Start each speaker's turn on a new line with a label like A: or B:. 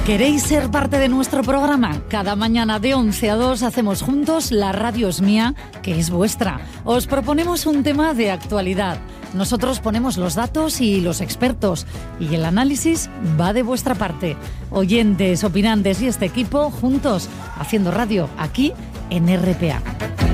A: ¿Queréis ser parte de nuestro programa? Cada mañana de 11 a 2 hacemos juntos La Radio es Mía, que es vuestra. Os proponemos un tema de actualidad. Nosotros ponemos los datos y los expertos, y el análisis va de vuestra parte. Oyentes, opinantes y este equipo juntos haciendo radio aquí en RPA.